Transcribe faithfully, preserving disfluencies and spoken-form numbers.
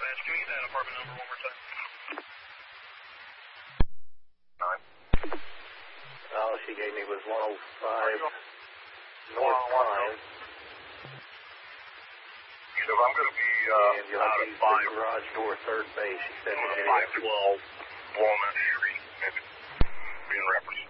dispatch. Can we get that apartment number one more time? Nine. All she gave me was one oh five North Pine. You know, I'm going to be uh, and you'll out have of to use five. the garage door, third base. She said five twelve Walnut Street, maybe, being referenced.